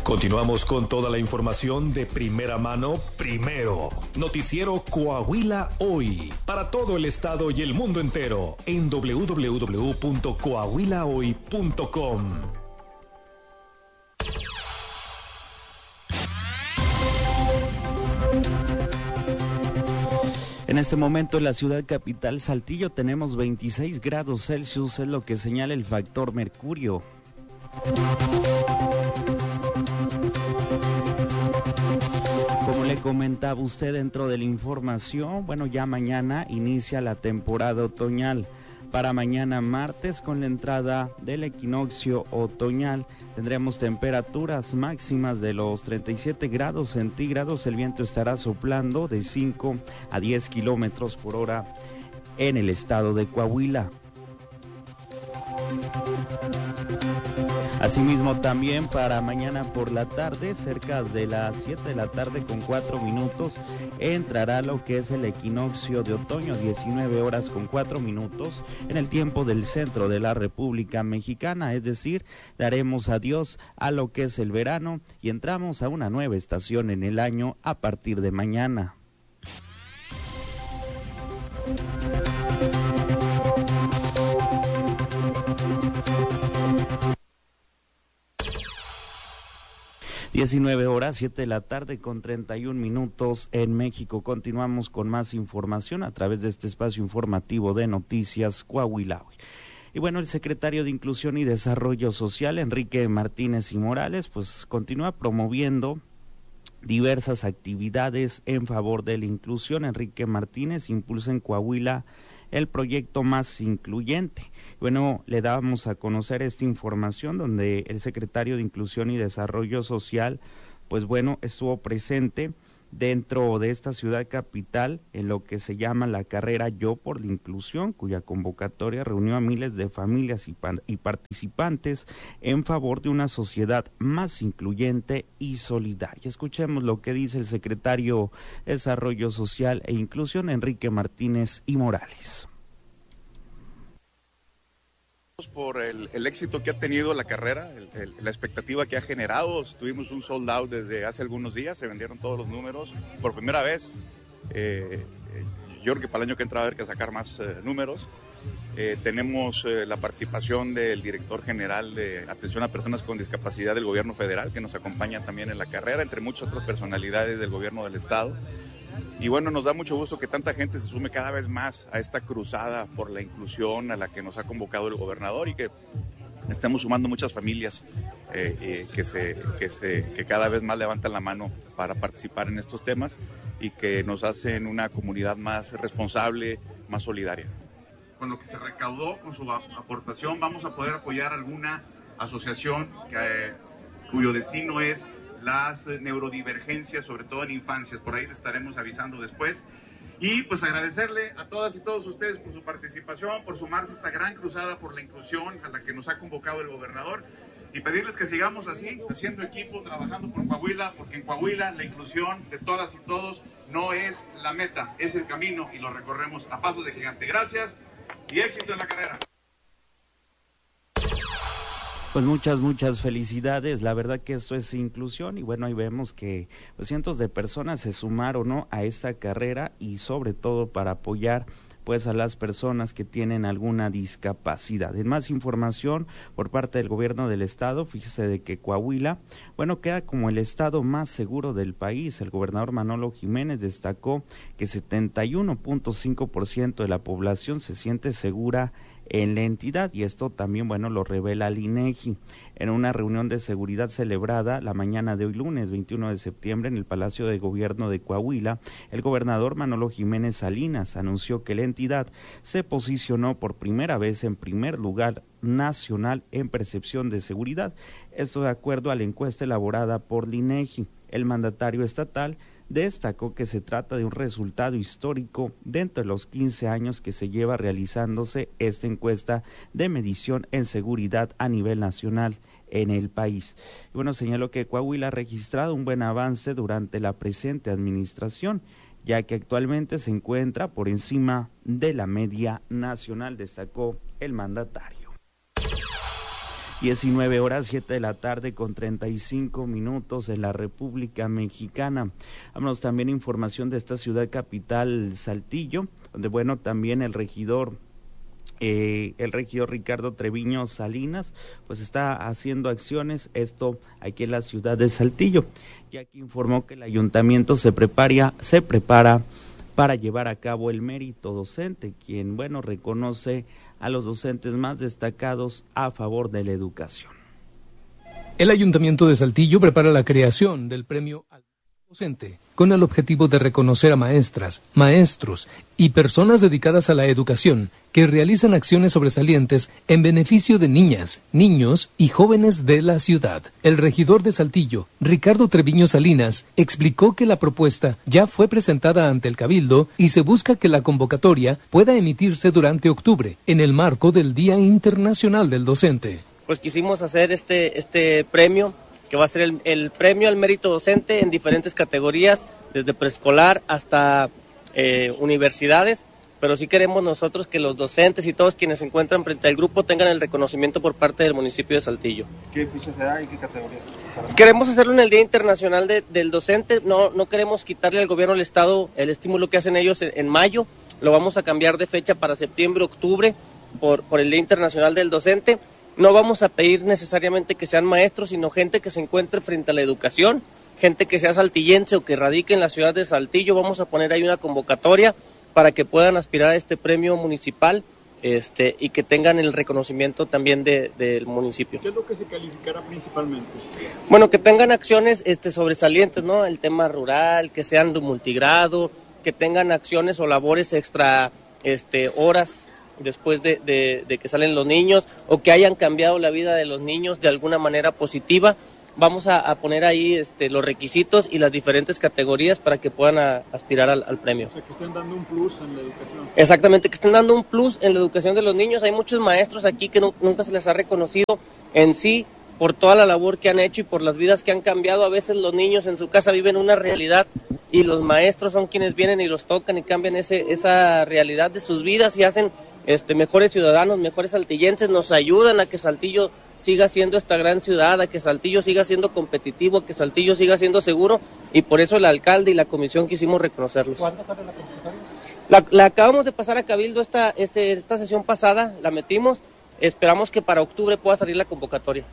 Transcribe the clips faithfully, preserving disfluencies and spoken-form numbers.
Continuamos con toda la información de primera mano, primero. Noticiero Coahuila Hoy, para todo el estado y el mundo entero, en doble u doble u doble u punto coahuila hoy punto com. En este momento en la ciudad capital Saltillo tenemos veintiséis grados Celsius, es lo que señala el factor mercurio. Como le comentaba usted dentro de la información, bueno, ya mañana inicia la temporada otoñal. Para mañana martes, con la entrada del equinoccio otoñal, tendremos temperaturas máximas de los treinta y siete grados centígrados. El viento estará soplando de cinco a diez kilómetros por hora en el estado de Coahuila. Asimismo, también para mañana por la tarde, cerca de las siete de la tarde con cuatro minutos, entrará lo que es el equinoccio de otoño, diecinueve horas con cuatro minutos, en el tiempo del centro de la República Mexicana, es decir, daremos adiós a lo que es el verano y entramos a una nueva estación en el año a partir de mañana. diecinueve horas, siete de la tarde con treinta y un minutos en México. Continuamos con más información a través de este espacio informativo de Noticias Coahuila Hoy. Y bueno, el secretario de Inclusión y Desarrollo Social, Enrique Martínez y Morales, pues continúa promoviendo diversas actividades en favor de la inclusión. Enrique Martínez impulsa en Coahuila el proyecto Más Incluyente. Bueno, le dábamos a conocer esta información donde el secretario de Inclusión y Desarrollo Social, pues bueno, estuvo presente dentro de esta ciudad capital en lo que se llama la carrera Yo por la Inclusión, cuya convocatoria reunió a miles de familias y, pan, y participantes en favor de una sociedad más incluyente y solidaria. Escuchemos lo que dice el secretario de Desarrollo Social e Inclusión, Enrique Martínez y Morales. Por el, el éxito que ha tenido la carrera, el, el, la expectativa que ha generado. Tuvimos un sold out desde hace algunos días, se vendieron todos los números por primera vez. Eh, yo creo que para el año que entra va a haber que sacar más eh, números. Eh, tenemos eh, la participación del director general de Atención a Personas con Discapacidad del Gobierno Federal, que nos acompaña también en la carrera, entre muchas otras personalidades del Gobierno del Estado. Y bueno, nos da mucho gusto que tanta gente se sume cada vez más a esta cruzada por la inclusión a la que nos ha convocado el gobernador y que estemos sumando muchas familias eh, eh, que, se, que, se, que cada vez más levantan la mano para participar en estos temas y que nos hacen una comunidad más responsable, más solidaria. Con lo que se recaudó, con su aportación, vamos a poder apoyar alguna asociación que, eh, cuyo destino es las neurodivergencias, sobre todo en infancias. Por ahí les estaremos avisando después. Y pues agradecerle a todas y todos ustedes por su participación, por sumarse a esta gran cruzada por la inclusión a la que nos ha convocado el gobernador, y pedirles que sigamos así, haciendo equipo, trabajando por Coahuila, porque en Coahuila la inclusión de todas y todos no es la meta, es el camino y lo recorremos a pasos de gigante. Gracias y éxito en la carrera. Pues muchas, muchas felicidades, la verdad que esto es inclusión y bueno, ahí vemos que pues, cientos de personas se sumaron, ¿no?, a esta carrera y sobre todo para apoyar pues a las personas que tienen alguna discapacidad. En más información por parte del gobierno del estado, fíjese de que Coahuila, bueno, queda como el estado más seguro del país. El gobernador Manolo Jiménez destacó que setenta y uno punto cinco por ciento de la población se siente segura en la entidad y esto también, bueno, lo revela el INEGI. En una reunión de seguridad celebrada la mañana de hoy lunes veintiuno de septiembre en el Palacio de Gobierno de Coahuila, el gobernador Manolo Jiménez Salinas anunció que la entidad se posicionó por primera vez en primer lugar nacional en percepción de seguridad, esto de acuerdo a la encuesta elaborada por el INEGI. El mandatario estatal destacó que se trata de un resultado histórico dentro de los quince años que se lleva realizándose esta encuesta de medición en seguridad a nivel nacional en el país. Y bueno, señaló que Coahuila ha registrado un buen avance durante la presente administración, ya que actualmente se encuentra por encima de la media nacional, destacó el mandatario. diecinueve horas, siete de la tarde con treinta y cinco minutos en la República Mexicana. Vámonos también a información de esta ciudad capital, Saltillo, donde bueno, también el regidor Eh, el regidor Ricardo Treviño Salinas pues está haciendo acciones, esto aquí en la ciudad de Saltillo, ya que informó que el ayuntamiento se prepara, se prepara para llevar a cabo el mérito docente, quien bueno reconoce a los docentes más destacados a favor de la educación. El ayuntamiento de Saltillo prepara la creación del premio al docente, con el objetivo de reconocer a maestras, maestros y personas dedicadas a la educación que realizan acciones sobresalientes en beneficio de niñas, niños y jóvenes de la ciudad. El regidor de Saltillo, Ricardo Treviño Salinas, explicó que la propuesta ya fue presentada ante el Cabildo y se busca que la convocatoria pueda emitirse durante octubre, en el marco del Día Internacional del Docente. Pues quisimos hacer este, este premio, que va a ser el, el premio al mérito docente en diferentes categorías, desde preescolar hasta eh, universidades, pero sí queremos nosotros que los docentes y todos quienes se encuentran frente al grupo tengan el reconocimiento por parte del municipio de Saltillo. ¿Qué fichas se da y qué categorías? Queremos hacerlo en el Día Internacional de, del Docente, no, no queremos quitarle al gobierno del estado el estímulo que hacen ellos en, en mayo, lo vamos a cambiar de fecha para septiembre, octubre, por, por el Día Internacional del Docente. No vamos a pedir necesariamente que sean maestros, sino gente que se encuentre frente a la educación, gente que sea saltillense o que radique en la ciudad de Saltillo. Vamos a poner ahí una convocatoria para que puedan aspirar a este premio municipal este, y que tengan el reconocimiento también de, del municipio. ¿Qué es lo que se calificará principalmente? Bueno, que tengan acciones este, sobresalientes, ¿no? El tema rural, que sean de multigrado, que tengan acciones o labores extra este, horas después de, de, de que salen los niños, o que hayan cambiado la vida de los niños de alguna manera positiva. Vamos a, a poner ahí este, los requisitos y las diferentes categorías para que puedan a, aspirar al, al premio. O sea, que estén dando un plus en la educación. Exactamente, que estén dando un plus en la educación de los niños. Hay muchos maestros aquí que no, nunca se les ha reconocido en sí por toda la labor que han hecho y por las vidas que han cambiado. A veces los niños en su casa viven una realidad y los maestros son quienes vienen y los tocan y cambian ese, esa realidad de sus vidas y hacen este, mejores ciudadanos, mejores saltillenses, nos ayudan a que Saltillo siga siendo esta gran ciudad, a que Saltillo siga siendo competitivo, a que Saltillo siga siendo seguro, y por eso el alcalde y la comisión quisimos reconocerlos. ¿Cuándo sale la convocatoria? La, la acabamos de pasar a Cabildo esta, este, esta sesión pasada, la metimos, esperamos que para octubre pueda salir la convocatoria.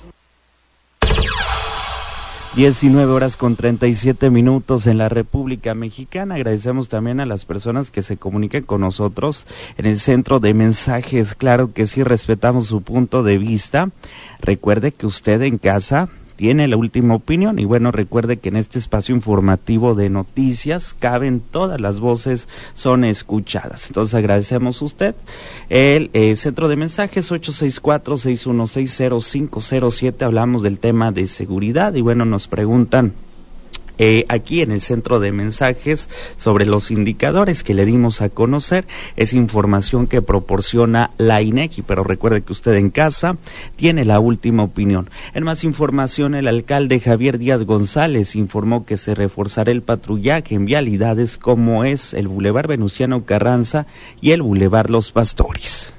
diecinueve horas con treinta y siete minutos en la República Mexicana. Agradecemos también a las personas que se comunican con nosotros en el centro de mensajes. Claro que sí, respetamos su punto de vista. Recuerde que usted en casa tiene la última opinión y bueno, recuerde que en este espacio informativo de noticias caben todas las voces, son escuchadas. Entonces agradecemos a usted. El eh, centro de mensajes ocho seis cuatro, seis uno seis, cero cinco cero siete, hablamos del tema de seguridad y bueno, nos preguntan Eh, aquí en el centro de mensajes sobre los indicadores que le dimos a conocer. Es información que proporciona la INEGI, pero recuerde que usted en casa tiene la última opinión. En más información, el alcalde Javier Díaz González informó que se reforzará el patrullaje en vialidades como es el Boulevard Venustiano Carranza y el Boulevard Los Pastores.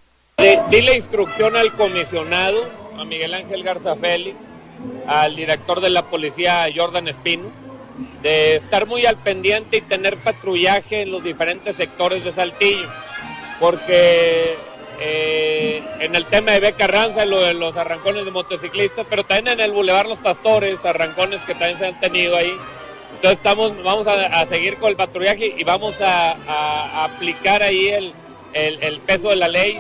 Di la instrucción al comisionado, a Miguel Ángel Garza Félix, al director de la policía Jordan Espino, de estar muy al pendiente y tener patrullaje en los diferentes sectores de Saltillo, porque eh, en el tema de B. Carranza, lo de los arrancones de motociclistas, pero también en el Boulevard Los Pastores, arrancones que también se han tenido ahí. Entonces estamos, vamos a, a seguir con el patrullaje y vamos a, a, a aplicar ahí el, el, el peso de la ley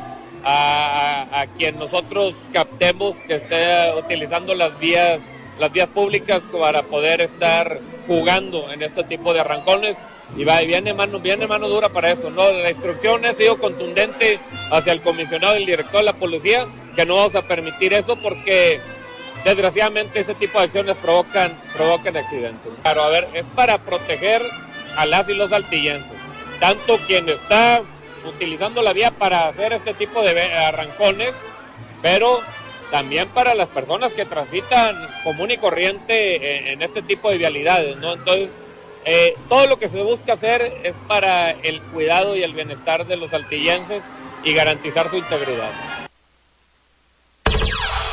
A, a, a quien nosotros captemos que esté utilizando las vías las vías públicas para poder estar jugando en este tipo de arrancones y va, viene mano viene mano dura para eso, ¿no? La instrucción ha sido contundente hacia el comisionado y el director de la policía que no vamos a permitir eso porque desgraciadamente ese tipo de acciones provocan provocan accidentes. Claro, a ver, es para proteger a las y los saltillenses, tanto quien está utilizando la vía para hacer este tipo de arrancones, pero también para las personas que transitan común y corriente en, en este tipo de vialidades, ¿no? Entonces, eh, todo lo que se busca hacer es para el cuidado y el bienestar de los saltillenses y garantizar su integridad.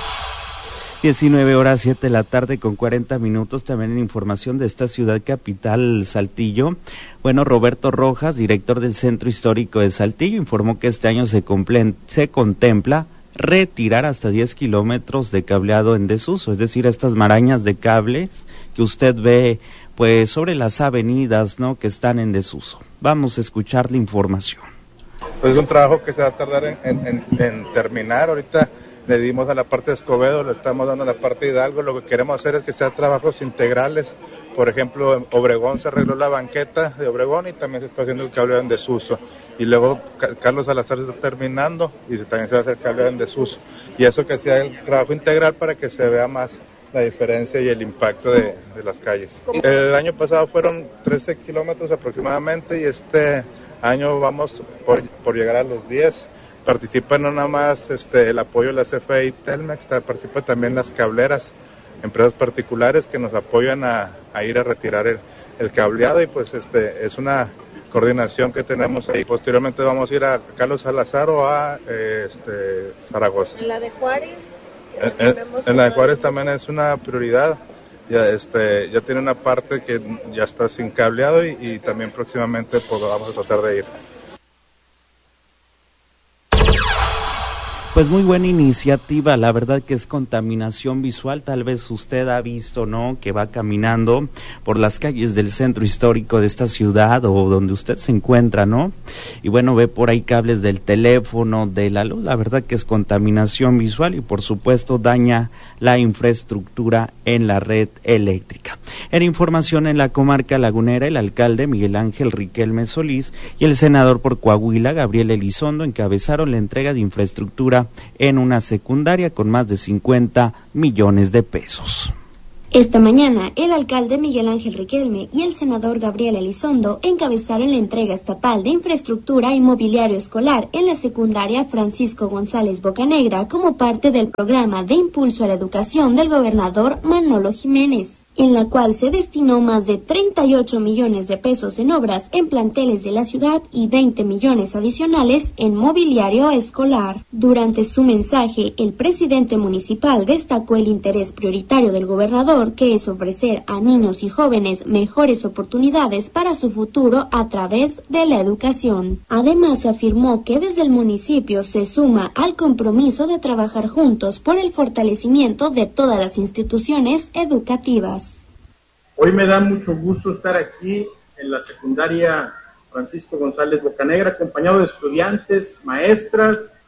diecinueve horas siete de la tarde con cuarenta minutos, también en información de esta ciudad capital, Saltillo. Bueno, Roberto Rojas, director del Centro Histórico de Saltillo, informó que este año se, comple- se contempla retirar hasta diez kilómetros de cableado en desuso, es decir, estas marañas de cables que usted ve pues sobre las avenidas, ¿no?, que están en desuso. Vamos a escuchar la información. Pues es un trabajo que se va a tardar en, en, en terminar. Ahorita le dimos a la parte de Escobedo, le estamos dando a la parte de Hidalgo. Lo que queremos hacer es que sean trabajos integrales. Por ejemplo, en Obregón se arregló la banqueta de Obregón y también se está haciendo el cableado en desuso. Y luego Carlos Salazar se está terminando y también se va a hacer cableado en desuso. Y eso que sea el trabajo integral para que se vea más la diferencia y el impacto de, de las calles. El año pasado fueron trece kilómetros aproximadamente y este año vamos por, por llegar a los diez. Participan no nada más este, el apoyo de la C F E y Telmex, participan también las cableras, empresas particulares que nos apoyan a, a ir a retirar el, el cableado y pues este es una coordinación que tenemos ahí. Posteriormente vamos a ir a Carlos Salazar o a eh, este, Zaragoza. ¿En la de Juárez? En, en, en la de Juárez también es una prioridad. Ya, este, ya tiene una parte que ya está sin cableado y, y también próximamente pues, vamos a tratar de ir. Pues muy buena iniciativa, la verdad que es contaminación visual, tal vez usted ha visto, ¿no?, que va caminando por las calles del centro histórico de esta ciudad o donde usted se encuentra, ¿no? Y bueno, ve por ahí cables del teléfono, de la luz, la verdad que es contaminación visual y por supuesto daña la infraestructura en la red eléctrica. En información en la comarca lagunera, el alcalde Miguel Ángel Riquelme Solís y el senador por Coahuila, Gabriel Elizondo, encabezaron la entrega de infraestructura en una secundaria con más de cincuenta millones de pesos. Esta mañana, el alcalde Miguel Ángel Riquelme y el senador Gabriel Elizondo encabezaron la entrega estatal de infraestructura y mobiliario escolar en la secundaria Francisco González Bocanegra como parte del programa de impulso a la educación del gobernador Manolo Jiménez, en la cual se destinó más de treinta y ocho millones de pesos en obras en planteles de la ciudad y veinte millones adicionales en mobiliario escolar. Durante su mensaje, el presidente municipal destacó el interés prioritario del gobernador, que es ofrecer a niños y jóvenes mejores oportunidades para su futuro a través de la educación. Además, afirmó que desde el municipio se suma al compromiso de trabajar juntos por el fortalecimiento de todas las instituciones educativas. Hoy me da mucho gusto estar aquí en la secundaria Francisco González Bocanegra, acompañado de estudiantes, maestras,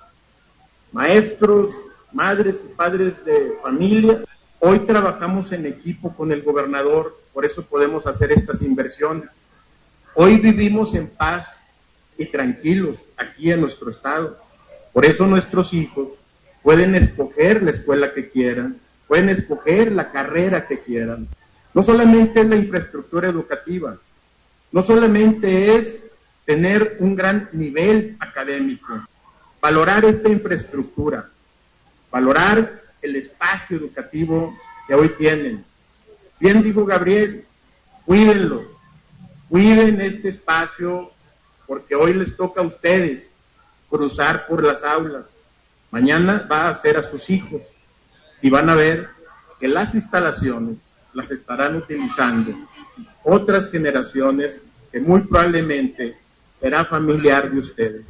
maestros, madres y padres de familia. Hoy trabajamos en equipo con el gobernador, por eso podemos hacer estas inversiones. Hoy vivimos en paz y tranquilos aquí en nuestro estado. Por eso nuestros hijos pueden escoger la escuela que quieran, pueden escoger la carrera que quieran. No solamente es la infraestructura educativa, no solamente es tener un gran nivel académico, valorar esta infraestructura, valorar el espacio educativo que hoy tienen. Bien dijo Gabriel, cuídenlo, cuiden este espacio porque hoy les toca a ustedes cruzar por las aulas. Mañana va a ser a sus hijos y van a ver que las instalaciones las estarán utilizando otras generaciones que muy probablemente será familiar de ustedes.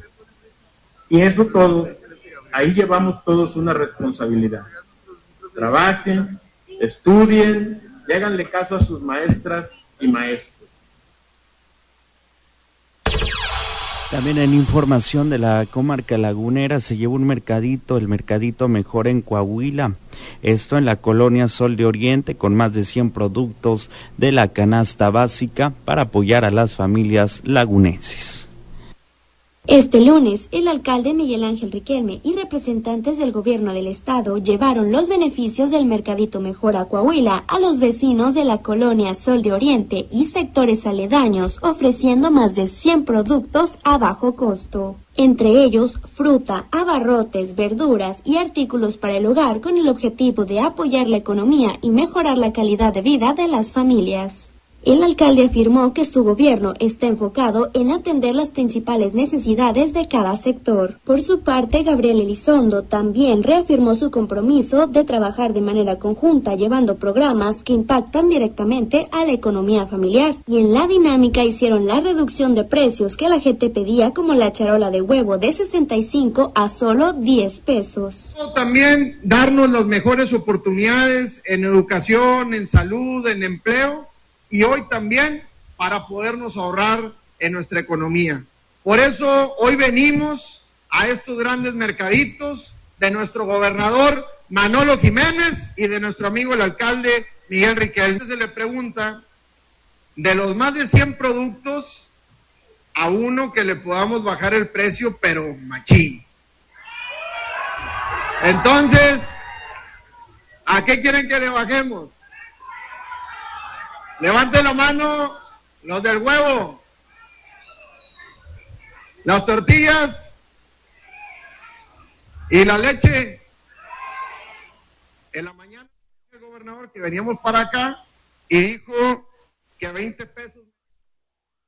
Y eso todo, ahí llevamos todos una responsabilidad. Trabajen, estudien, y háganle caso a sus maestras y maestros. También en información de la comarca lagunera se lleva un mercadito, el mercadito Mejor en Coahuila. Esto en la colonia Sol de Oriente, con más de cien productos de la canasta básica para apoyar a las familias lagunenses. Este lunes, el alcalde Miguel Ángel Riquelme y representantes del gobierno del estado llevaron los beneficios del Mercadito Mejor a Coahuila a los vecinos de la colonia Sol de Oriente y sectores aledaños, ofreciendo más de cien productos a bajo costo. Entre ellos, fruta, abarrotes, verduras y artículos para el hogar, con el objetivo de apoyar la economía y mejorar la calidad de vida de las familias. El alcalde afirmó que su gobierno está enfocado en atender las principales necesidades de cada sector. Por su parte, Gabriel Elizondo también reafirmó su compromiso de trabajar de manera conjunta, llevando programas que impactan directamente a la economía familiar. Y en la dinámica hicieron la reducción de precios que la gente pedía, como la charola de huevo de sesenta y cinco a solo diez pesos. También darnos las mejores oportunidades en educación, en salud, en empleo, y hoy también para podernos ahorrar en nuestra economía. Por eso hoy venimos a estos grandes mercaditos de nuestro gobernador Manolo Jiménez y de nuestro amigo el alcalde Miguel Riquelme. Se le pregunta, de los más de cien productos, a uno que le podamos bajar el precio, pero machín. Entonces, ¿a qué quieren que le bajemos? Levanten la mano los del huevo, las tortillas y la leche. En la mañana el gobernador que veníamos para acá y dijo que veinte pesos